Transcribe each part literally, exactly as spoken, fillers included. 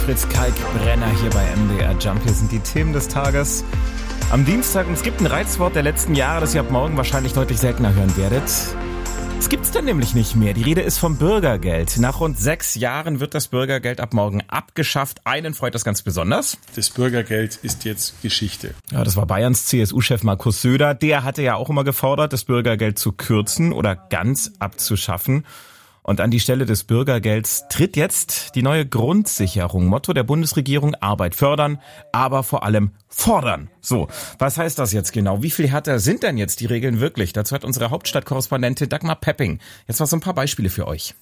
Fritz Kalkbrenner hier bei M D R Jump. Hier sind die Themen des Tages. Am Dienstag, und es gibt ein Reizwort der letzten Jahre, das ihr ab morgen wahrscheinlich deutlich seltener hören werdet. Es gibt's denn nämlich nicht mehr. Die Rede ist vom Bürgergeld. Nach rund sechs Jahren wird das Bürgergeld ab morgen abgeschafft. Einen freut das ganz besonders. Das Bürgergeld ist jetzt Geschichte. Ja, das war Bayerns C S U-Chef Markus Söder. Der hatte ja auch immer gefordert, das Bürgergeld zu kürzen oder ganz abzuschaffen. Und an die Stelle des Bürgergelds tritt jetzt die neue Grundsicherung. Motto der Bundesregierung: Arbeit fördern, aber vor allem fordern. So, was heißt das jetzt genau? Wie viel härter sind denn jetzt die Regeln wirklich? Dazu hat unsere Hauptstadtkorrespondentin Dagmar Pepping jetzt mal so ein paar Beispiele für euch.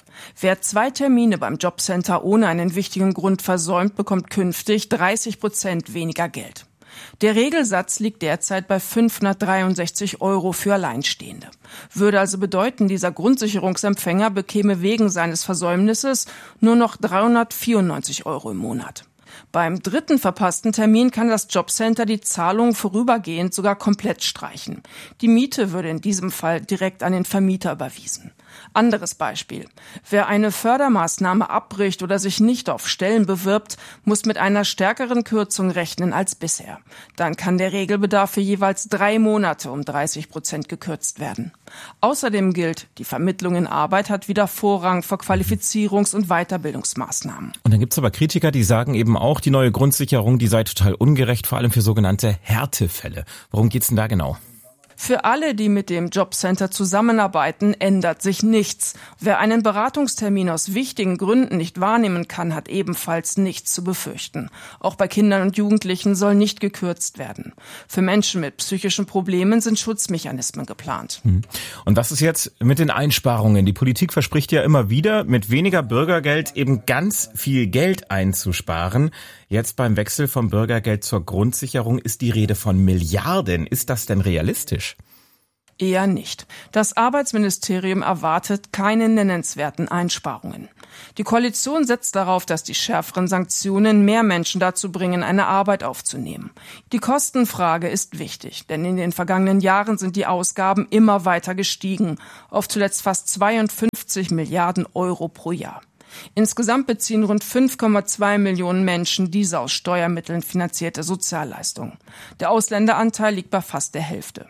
Wer zwei Termine beim Jobcenter ohne einen wichtigen Grund versäumt, bekommt künftig dreißig Prozent weniger Geld. Der Regelsatz liegt derzeit bei fünfhundertdreiundsechzig Euro für Alleinstehende. Würde also bedeuten, dieser Grundsicherungsempfänger bekäme wegen seines Versäumnisses nur noch dreihundertvierundneunzig Euro im Monat. Beim dritten verpassten Termin kann das Jobcenter die Zahlung vorübergehend sogar komplett streichen. Die Miete würde in diesem Fall direkt an den Vermieter überwiesen. Anderes Beispiel. Wer eine Fördermaßnahme abbricht oder sich nicht auf Stellen bewirbt, muss mit einer stärkeren Kürzung rechnen als bisher. Dann kann der Regelbedarf für jeweils drei Monate um dreißig Prozent gekürzt werden. Außerdem gilt, die Vermittlung in Arbeit hat wieder Vorrang vor Qualifizierungs- und Weiterbildungsmaßnahmen. Und dann gibt's aber Kritiker, die sagen eben auch, die neue Grundsicherung, die sei total ungerecht, vor allem für sogenannte Härtefälle. Worum geht's denn da genau? Für alle, die mit dem Jobcenter zusammenarbeiten, ändert sich nichts. Wer einen Beratungstermin aus wichtigen Gründen nicht wahrnehmen kann, hat ebenfalls nichts zu befürchten. Auch bei Kindern und Jugendlichen soll nicht gekürzt werden. Für Menschen mit psychischen Problemen sind Schutzmechanismen geplant. Und was ist jetzt mit den Einsparungen? Die Politik verspricht ja immer wieder, mit weniger Bürgergeld eben ganz viel Geld einzusparen. Jetzt beim Wechsel vom Bürgergeld zur Grundsicherung ist die Rede von Milliarden. Ist das denn realistisch? Eher nicht. Das Arbeitsministerium erwartet keine nennenswerten Einsparungen. Die Koalition setzt darauf, dass die schärferen Sanktionen mehr Menschen dazu bringen, eine Arbeit aufzunehmen. Die Kostenfrage ist wichtig, denn in den vergangenen Jahren sind die Ausgaben immer weiter gestiegen, auf zuletzt fast zweiundfünfzig Milliarden Euro pro Jahr. Insgesamt beziehen rund fünf Komma zwei Millionen Menschen diese aus Steuermitteln finanzierte Sozialleistung. Der Ausländeranteil liegt bei fast der Hälfte.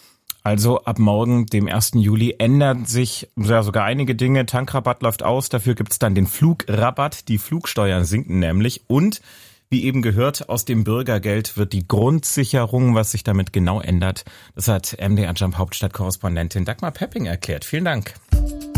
Also ab morgen, dem ersten Juli, ändern sich ja sogar einige Dinge. Tankrabatt läuft aus, dafür gibt's dann den Flugrabatt. Die Flugsteuern sinken nämlich. Und wie eben gehört, aus dem Bürgergeld wird die Grundsicherung, was sich damit genau ändert. Das hat M D R Jump Hauptstadtkorrespondentin Dagmar Pepping erklärt. Vielen Dank.